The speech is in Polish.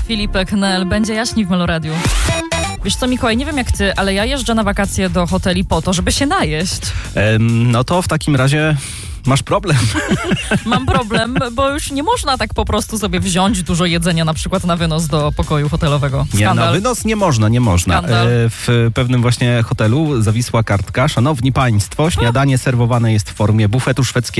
Filipek, Nel, będzie jaśniej w Meloradiu. Wiesz co, Mikołaj, nie wiem jak ty, ale ja jeżdżę na wakacje do hoteli po to, żeby się najeść. No to w takim razie masz problem. Mam problem, bo już nie można tak po prostu sobie wziąć dużo jedzenia, na przykład na wynos do pokoju hotelowego. Skandal. Nie, na wynos nie można. Skandal. W pewnym właśnie hotelu zawisła kartka. Szanowni Państwo, śniadanie serwowane jest w formie bufetu szwedzkiego.